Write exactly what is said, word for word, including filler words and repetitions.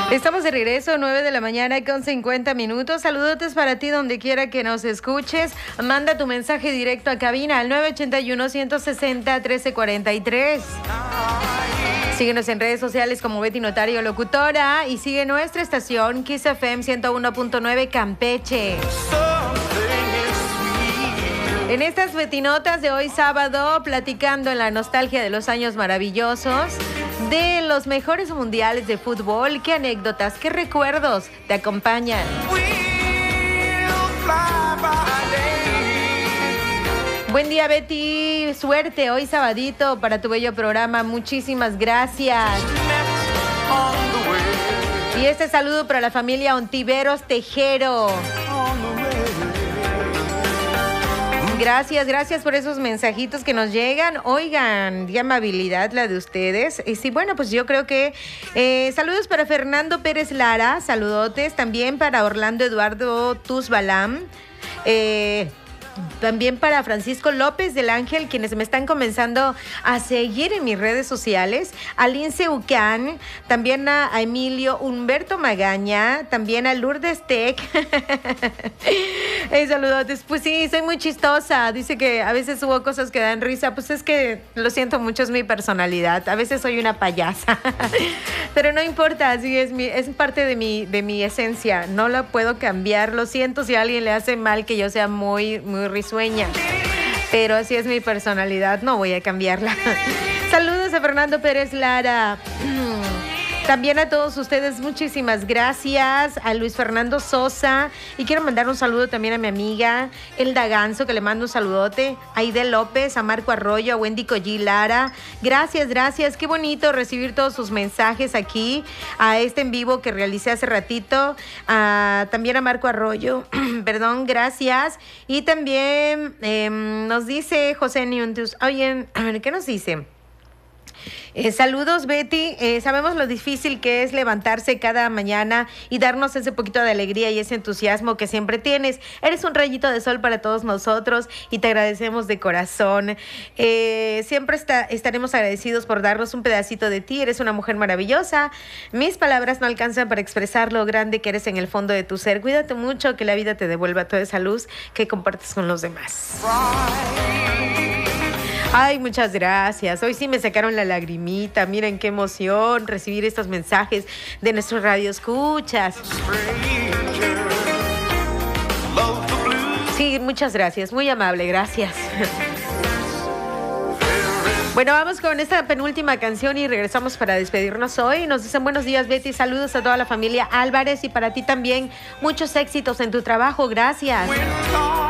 Estamos de regreso, nueve de la mañana con cincuenta minutos. Saludotes para ti donde quiera que nos escuches. Manda tu mensaje directo a cabina al nueve ochenta y uno, ciento sesenta, trece cuarenta y tres. Síguenos en redes sociales como Betty Notario Locutora y sigue nuestra estación Kiss F M ciento uno punto nueve Campeche. En estas Betinotas de hoy sábado, platicando en la nostalgia de los años maravillosos, de los mejores mundiales de fútbol, qué anécdotas, qué recuerdos te acompañan. Buen día, Betty, suerte hoy sabadito para tu bello programa, muchísimas gracias. Y este saludo para la familia Ontiveros Tejero. Gracias, gracias por esos mensajitos que nos llegan. Oigan, qué amabilidad la de ustedes. Y sí, bueno, pues yo creo que eh, saludos para Fernando Pérez Lara, saludotes. También para Orlando Eduardo Tuzbalam. Eh... También para Francisco López del Ángel, quienes me están comenzando a seguir en mis redes sociales. A Lince Ucán, también a, a Emilio Humberto Magaña, también a Lourdes Tech. Hey, saludos. Pues sí, soy muy chistosa. Dice que a veces hubo cosas que dan risa. Pues es que lo siento mucho, es mi personalidad. A veces soy una payasa. Pero no importa, así es, mi, es parte de mi, de mi esencia. No la puedo cambiar. Lo siento si a alguien le hace mal que yo sea muy, muy risueña, pero así es mi personalidad, no voy a cambiarla. Saludos a Fernando Pérez Lara. También a todos ustedes, muchísimas gracias. A Luis Fernando Sosa. Y quiero mandar un saludo también a mi amiga Elda Ganso, que le mando un saludote. A Aide López, a Marco Arroyo, a Wendy Collí Lara. Gracias, gracias. Qué bonito recibir todos sus mensajes aquí a este en vivo que realicé hace ratito. A, también a Marco Arroyo. Perdón, gracias. Y también eh, nos dice José Niuntus. Oye, a ver, ¿qué nos dice? Eh, saludos, Betty. Eh, sabemos lo difícil que es levantarse cada mañana y darnos ese poquito de alegría y ese entusiasmo que siempre tienes. Eres un rayito de sol para todos nosotros y te agradecemos de corazón. Eh, siempre está, estaremos agradecidos por darnos un pedacito de ti. Eres una mujer maravillosa. Mis palabras no alcanzan para expresar lo grande que eres en el fondo de tu ser. Cuídate mucho, que la vida te devuelva toda esa luz que compartes con los demás. Ay, muchas gracias. Hoy sí me sacaron la lagrimita. Miren qué emoción recibir estos mensajes de nuestros radioescuchas. Sí, muchas gracias. Muy amable, gracias. Bueno, vamos con esta penúltima canción y regresamos para despedirnos hoy. Nos dicen buenos días, Betty. Saludos a toda la familia Álvarez y para ti también muchos éxitos en tu trabajo. Gracias.